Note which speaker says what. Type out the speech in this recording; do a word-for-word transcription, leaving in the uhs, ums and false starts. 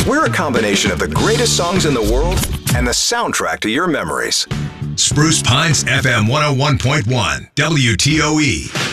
Speaker 1: We're a combination of the greatest songs in the world and the soundtrack to your memories.
Speaker 2: Spruce Pines F M one oh one point one, W T O E.